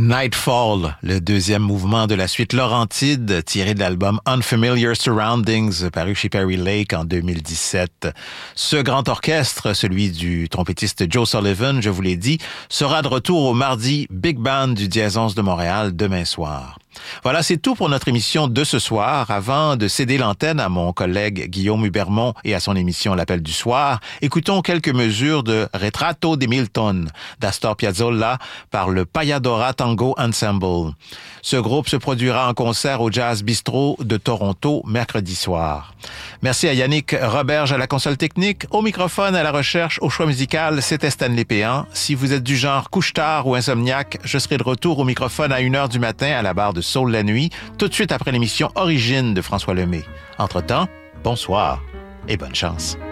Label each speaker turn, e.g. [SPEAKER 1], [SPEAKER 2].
[SPEAKER 1] Nightfall, le deuxième mouvement de la suite Laurentide, tiré de l'album Unfamiliar Surroundings, paru chez Perry Lake en 2017. Ce grand orchestre, celui du trompettiste Joe Sullivan, je vous l'ai dit, sera de retour au mardi Big Band du Jazz 11 de Montréal demain soir. Voilà, c'est tout pour notre émission de ce soir. Avant de céder l'antenne à mon collègue Guillaume Hubermont et à son émission L'Appel du soir, écoutons quelques mesures de Retrato di Milton d'Astor Piazzolla par le Payadora Tango Ensemble. Ce groupe se produira en concert au Jazz Bistro de Toronto mercredi soir. Merci à Yannick Roberge à la console technique, au microphone, à la recherche, au choix musical, c'était Stanley Péan. Si vous êtes du genre couche-tard ou insomniaque, je serai de retour au microphone à 1h du matin à la barre de Soul la nuit, tout de suite après l'émission Origine de François Lemay. Entre-temps, bonsoir et bonne chance.